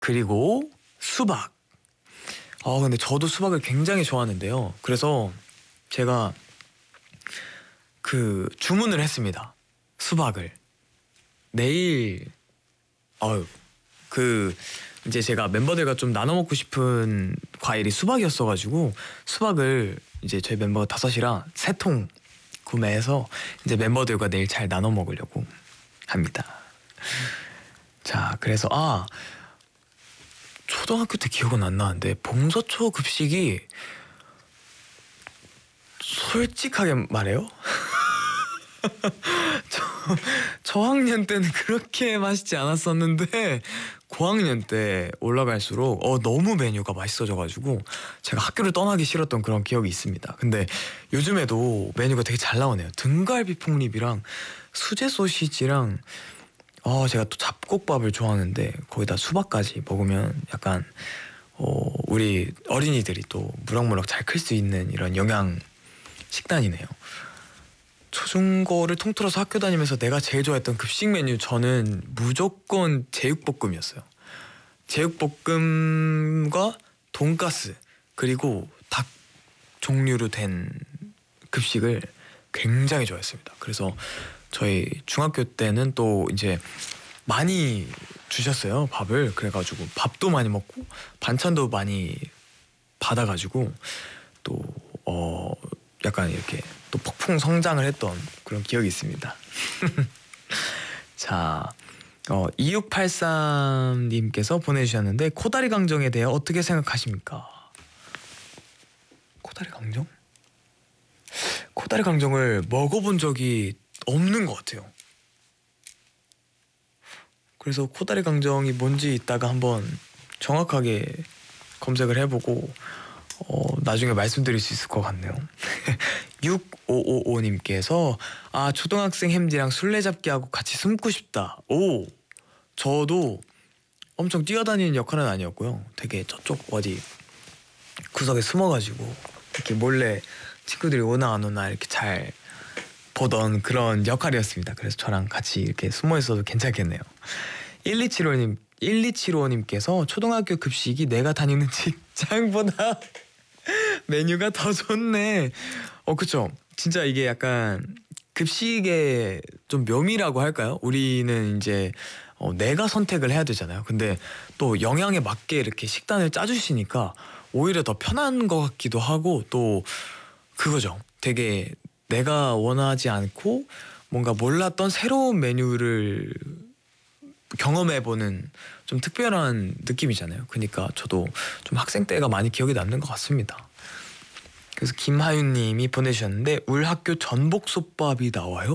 그리고 수박. 근데 저도 수박을 굉장히 좋아하는데요. 그래서 제가 주문을 했습니다. 수박을. 내일 이제 제가 멤버들과 좀 나눠 먹고 싶은 과일이 수박이었어가지고 수박을 이제 저희 멤버 5이랑 3통 구매해서 이제 멤버들과 내일 잘 나눠 먹으려고 합니다. 자, 그래서 초등학교 때 기억은 안 나는데 봉서초 급식이 솔직하게 말해요? 저학년 때는 그렇게 맛있지 않았었는데 고학년 때 올라갈수록 너무 메뉴가 맛있어져가지고 제가 학교를 떠나기 싫었던 그런 기억이 있습니다. 근데 요즘에도 메뉴가 되게 잘 나오네요. 등갈비 폭립이랑 수제 소시지랑 제가 또 잡곡밥을 좋아하는데 거기다 수박까지 먹으면 약간 우리 어린이들이 또 무럭무럭 잘 클 수 있는 이런 영양 식단이네요. 초중고를 통틀어서 학교 다니면서 내가 제일 좋아했던 급식 메뉴, 저는 무조건 제육볶음이었어요. 제육볶음과 돈가스 그리고 닭 종류로 된 급식을 굉장히 좋아했습니다. 그래서 저희 중학교 때는 또 이제 많이 주셨어요, 밥을. 그래가지고 밥도 많이 먹고 반찬도 많이 받아가지고 또 약간 이렇게 또 폭풍 성장을 했던 그런 기억이 있습니다. 자, 2683님께서 보내주셨는데 코다리 강정에 대해 어떻게 생각하십니까? 코다리 강정? 코다리 강정을 먹어본 적이 없는 것 같아요. 그래서 코다리 강정이 뭔지 이따가 한번 정확하게 검색을 해보고 나중에 말씀드릴 수 있을 것 같네요. 6555님께서 초등학생 햄디랑 술래잡기 하고 같이 숨고 싶다. 오, 저도 엄청 뛰어다니는 역할은 아니었고요. 되게 저쪽 어디 구석에 숨어가지고 이렇게 몰래 친구들이 오나 안 오나 이렇게 잘 보던 그런 역할이었습니다. 그래서 저랑 같이 이렇게 숨어 있어도 괜찮겠네요. 1275님께서 초등학교 급식이 내가 다니는 직장보다 메뉴가 더 좋네. 그쵸. 진짜 이게 약간 급식의 좀 묘미라고 할까요? 우리는 이제 내가 선택을 해야 되잖아요. 근데 또 영양에 맞게 이렇게 식단을 짜주시니까 오히려 더 편한 것 같기도 하고, 또 그거죠. 되게 내가 원하지 않고 뭔가 몰랐던 새로운 메뉴를 경험해보는 좀 특별한 느낌이잖아요. 그러니까 저도 좀 학생 때가 많이 기억에 남는 것 같습니다. 그래서 김하윤님이 보내주셨는데 울 학교 전복솥밥이 나와요?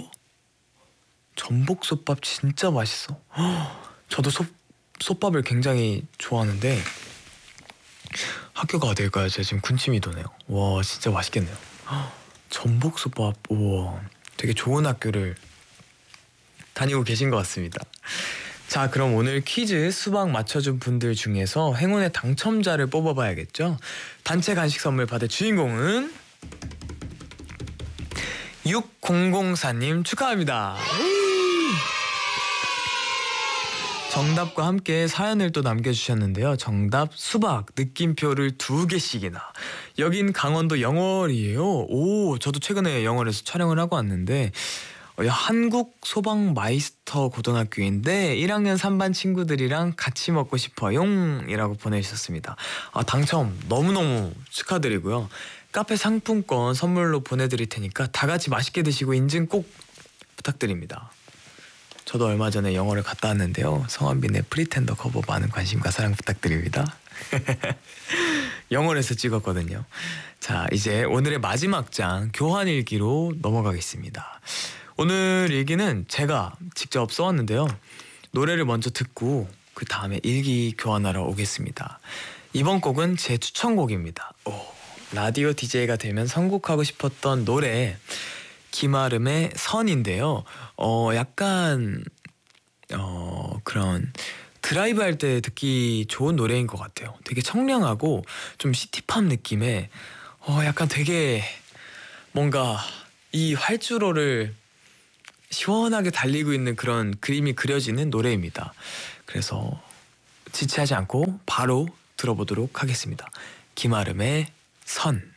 전복솥밥 진짜 맛있어. 저도 솥밥을 굉장히 좋아하는데 학교가 어딜까요? 제가 지금 군침이 도네요. 와, 진짜 맛있겠네요. 전복솥밥, 우와, 되게 좋은 학교를 다니고 계신 것 같습니다. 자, 그럼 오늘 퀴즈 수박 맞춰준 분들 중에서 행운의 당첨자를 뽑아봐야겠죠? 단체 간식 선물 받을 주인공은 6004님 축하합니다. 정답과 함께 사연을 또 남겨주셨는데요. 정답 수박 느낌표를 2개씩이나. 여긴 강원도 영월이에요. 오, 저도 최근에 영월에서 촬영을 하고 왔는데 한국 소박 마이스터 고등학교인데 1학년 3반 친구들이랑 같이 먹고 싶어용 이라고 보내주셨습니다. 당첨 너무너무 축하드리고요. 카페 상품권 선물로 보내드릴 테니까 다 같이 맛있게 드시고 인증 꼭 부탁드립니다. 저도 얼마 전에 영어를 갔다 왔는데요. 성한빈의 프리텐더 커버 많은 관심과 사랑 부탁드립니다. 영월에서 찍었거든요. 자, 이제 오늘의 마지막 장 교환일기로 넘어가겠습니다. 오늘 일기는 제가 직접 써왔는데요. 노래를 먼저 듣고 그 다음에 일기 교환하러 오겠습니다. 이번 곡은 제 추천곡입니다. 라디오 DJ가 되면 선곡하고 싶었던 노래 김아름의 선인데요. 약간 그런 드라이브 할 때 듣기 좋은 노래인 것 같아요. 되게 청량하고 좀 시티팝 느낌의 약간 되게 뭔가 이 활주로를 시원하게 달리고 있는 그런 그림이 그려지는 노래입니다. 그래서 지체하지 않고 바로 들어보도록 하겠습니다. 김아름의 선.